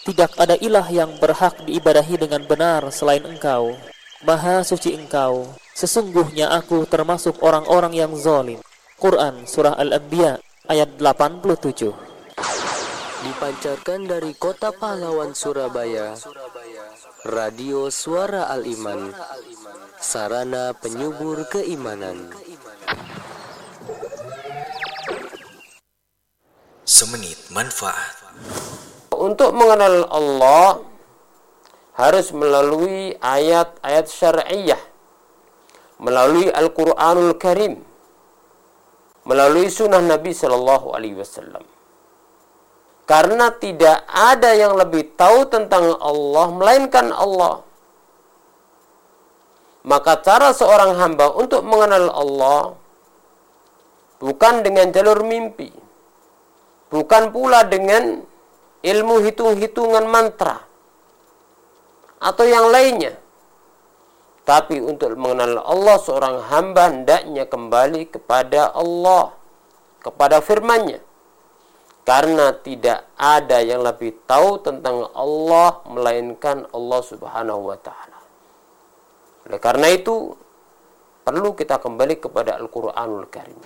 Tidak ada ilah yang berhak diibadahi dengan benar selain Engkau. Maha suci Engkau. Sesungguhnya aku termasuk orang-orang yang zalim. Quran Surah Al-Anbiya ayat 87. Dipancarkan dari kota pahlawan Surabaya, Radio Suara Al-Iman, sarana penyubur keimanan. Semenit manfaat. Untuk mengenal Allah harus melalui ayat-ayat syar'iyah, melalui Al-Quranul Karim, melalui sunnah Nabi Sallallahu Alaihi Wasallam. Karena tidak ada yang lebih tahu tentang Allah melainkan Allah. Maka cara seorang hamba untuk mengenal Allah bukan dengan jalur mimpi, bukan pula dengan ilmu hitung-hitungan mantra atau yang lainnya. Tapi untuk mengenal Allah, seorang hamba hendaknya kembali kepada Allah, kepada firman-Nya. Karena tidak ada yang lebih tahu tentang Allah melainkan Allah Subhanahu wa taala. Oleh karena itu, perlu kita kembali kepada Al-Qur'anul Karim.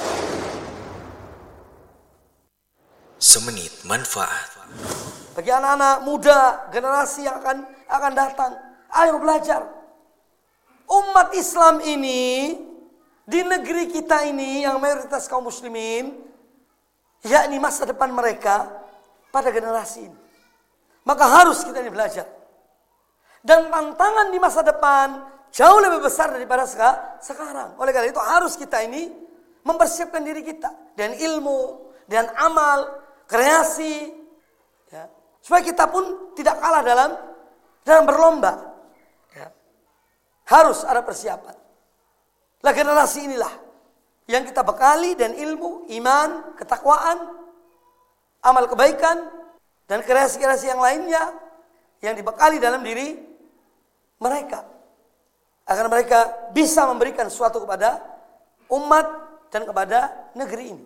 Semenit manfaat. Bagi anak-anak muda, generasi yang akan datang, ayo belajar. Umat Islam ini di negeri kita ini yang mayoritas kaum muslimin, yakni masa depan mereka pada generasi ini. Maka harus kita ini belajar. Dan tantangan di masa depan jauh lebih besar daripada sekarang. Oleh karena itu harus kita ini mempersiapkan diri kita dengan ilmu, dengan amal, kreasi, ya, supaya kita pun tidak kalah dalam berlomba. Ya. Harus ada persiapan. Lah generasi inilah yang kita bekali dan ilmu, iman, ketakwaan, amal kebaikan, dan kreasi-kreasi yang lainnya yang dibekali dalam diri mereka. Agar mereka bisa memberikan sesuatu kepada umat dan kepada negeri ini.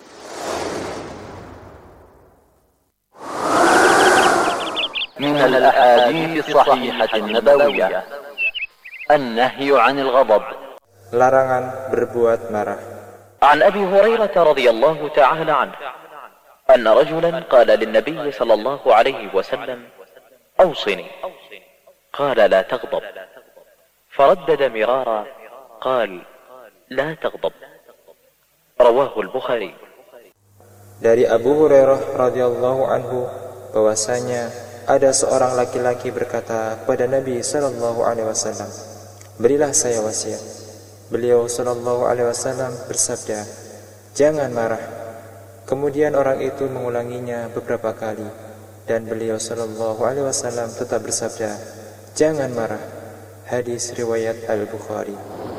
من الأحاديث الصحيحة النبوية النهي عن الغضب. Larangan berbuat marah. عن أبي هريرة رضي الله تعالى عنه أن رجلا قال للنبي صلى الله عليه وسلم أوصني، قال لا تغضب، فردد مرارا قال لا تغضب، رواه البخاري. Dari Abu Hurairah radhiyallahu anhu bahwasanya ada seorang laki-laki berkata pada Nabi sallallahu alaihi wasallam, "Berilah saya wasiat." Beliau sallallahu alaihi wasallam bersabda, "Jangan marah." Kemudian orang itu mengulanginya beberapa kali dan beliau sallallahu alaihi wasallam tetap bersabda, "Jangan marah." Hadis riwayat Al-Bukhari.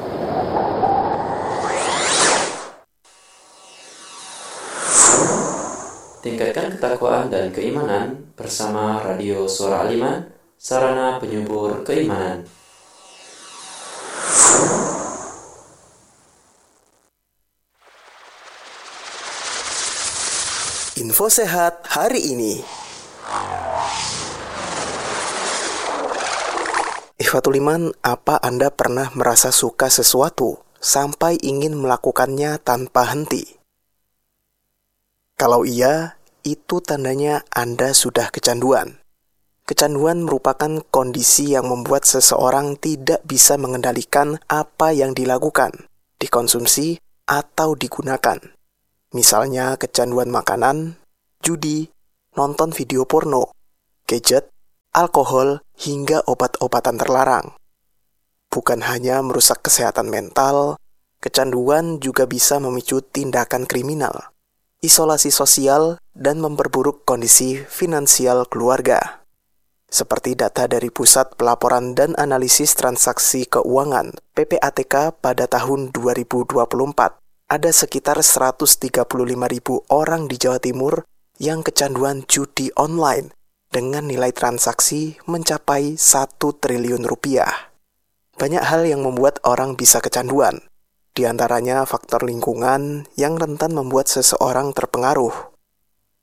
Tingkatkan ketakwaan dan keimanan bersama Radio Suara Al-Iman, sarana penyubur keimanan. Info sehat hari ini. Ikhwatul Iman, apa Anda pernah merasa suka sesuatu sampai ingin melakukannya tanpa henti? Kalau iya, itu tandanya Anda sudah kecanduan. Kecanduan merupakan kondisi yang membuat seseorang tidak bisa mengendalikan apa yang dilakukan, dikonsumsi, atau digunakan. Misalnya kecanduan makanan, judi, nonton video porno, gadget, alkohol, hingga obat-obatan terlarang. Bukan hanya merusak kesehatan mental, kecanduan juga bisa memicu tindakan kriminal, isolasi sosial, dan memperburuk kondisi finansial keluarga. Seperti data dari Pusat Pelaporan dan Analisis Transaksi Keuangan (PPATK) pada tahun 2024, ada sekitar 135.000 orang di Jawa Timur yang kecanduan judi online dengan nilai transaksi mencapai 1 triliun rupiah. Banyak hal yang membuat orang bisa kecanduan. Di antaranya faktor lingkungan yang rentan membuat seseorang terpengaruh.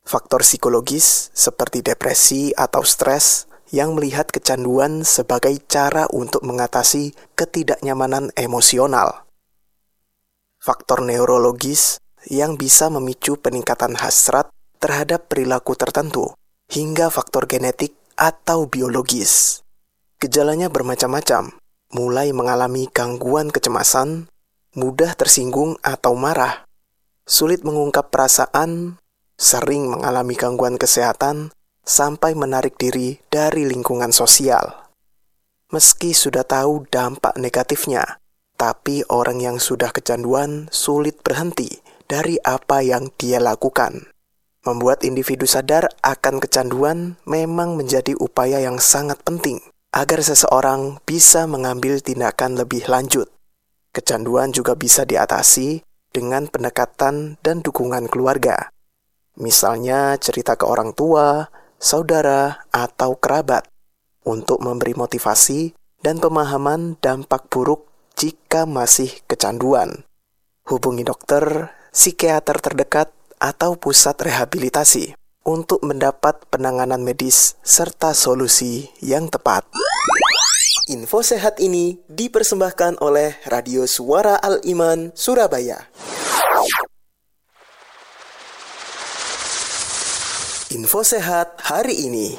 Faktor psikologis seperti depresi atau stres yang melihat kecanduan sebagai cara untuk mengatasi ketidaknyamanan emosional. Faktor neurologis yang bisa memicu peningkatan hasrat terhadap perilaku tertentu, hingga faktor genetik atau biologis. Gejalanya bermacam-macam, mulai mengalami gangguan kecemasan, mudah tersinggung atau marah, sulit mengungkap perasaan, sering mengalami gangguan kesehatan, sampai menarik diri dari lingkungan sosial. Meski sudah tahu dampak negatifnya, tapi orang yang sudah kecanduan sulit berhenti dari apa yang dia lakukan. Membuat individu sadar akan kecanduan memang menjadi upaya yang sangat penting agar seseorang bisa mengambil tindakan lebih lanjut. Kecanduan juga bisa diatasi dengan pendekatan dan dukungan keluarga. Misalnya cerita ke orang tua, saudara, atau kerabat untuk memberi motivasi dan pemahaman dampak buruk jika masih kecanduan. Hubungi dokter, psikiater terdekat, atau pusat rehabilitasi untuk mendapat penanganan medis serta solusi yang tepat. Info sehat ini dipersembahkan oleh Radio Suara Al-Iman, Surabaya. Info sehat hari ini.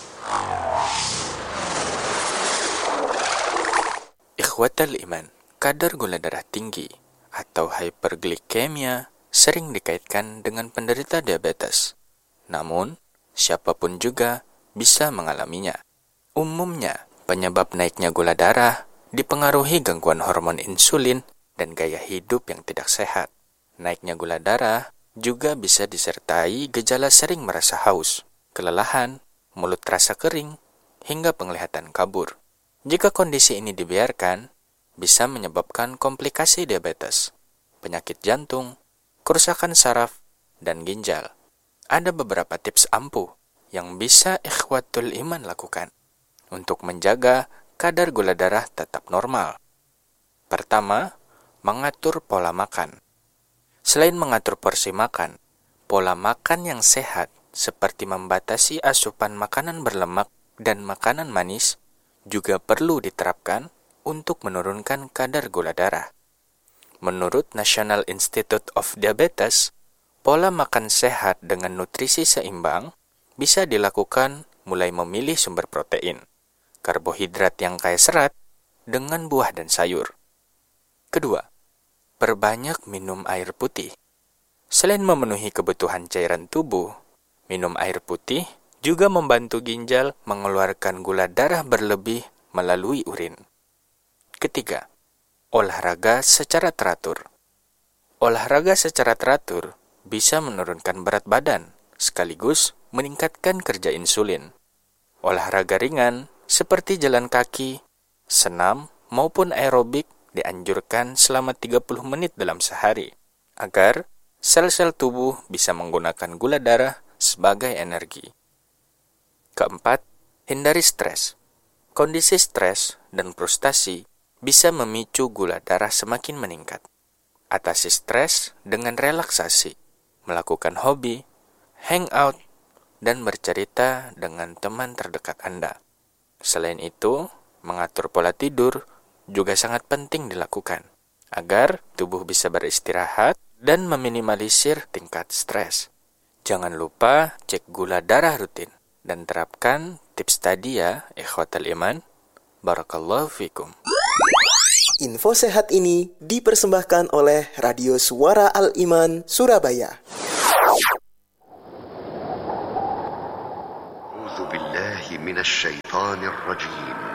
Ikhwatal iman, kadar gula darah tinggi atau hyperglikemia sering dikaitkan dengan penderita diabetes. Namun, siapapun juga bisa mengalaminya. Umumnya, penyebab naiknya gula darah dipengaruhi gangguan hormon insulin dan gaya hidup yang tidak sehat. Naiknya gula darah juga bisa disertai gejala sering merasa haus, kelelahan, mulut terasa kering, hingga penglihatan kabur. Jika kondisi ini dibiarkan, bisa menyebabkan komplikasi diabetes, penyakit jantung, kerusakan saraf, dan ginjal. Ada beberapa tips ampuh yang bisa ikhwatul iman lakukan untuk menjaga kadar gula darah tetap normal. Pertama, mengatur pola makan. Selain mengatur porsi makan, pola makan yang sehat seperti membatasi asupan makanan berlemak dan makanan manis juga perlu diterapkan untuk menurunkan kadar gula darah. Menurut National Institute of Diabetes, pola makan sehat dengan nutrisi seimbang bisa dilakukan mulai memilih sumber protein, karbohidrat yang kaya serat, dengan buah dan sayur. Kedua, perbanyak minum air putih. Selain memenuhi kebutuhan cairan tubuh, minum air putih juga membantu ginjal mengeluarkan gula darah berlebih melalui urin. Ketiga, olahraga secara teratur. Olahraga secara teratur bisa menurunkan berat badan, sekaligus meningkatkan kerja insulin. Olahraga ringan seperti jalan kaki, senam, maupun aerobik dianjurkan selama 30 menit dalam sehari, agar sel-sel tubuh bisa menggunakan gula darah sebagai energi. Keempat, hindari stres. Kondisi stres dan frustasi bisa memicu gula darah semakin meningkat. Atasi stres dengan relaksasi, melakukan hobi, hangout, dan bercerita dengan teman terdekat Anda. Selain itu, mengatur pola tidur juga sangat penting dilakukan, agar tubuh bisa beristirahat dan meminimalisir tingkat stres. Jangan lupa cek gula darah rutin, dan terapkan tips tadi ya, ikhwatal iman. Barakallahu fikum. Info sehat ini dipersembahkan oleh Radio Suara Al-Iman, Surabaya. A'udzu billahi minasy syaithanir rajim.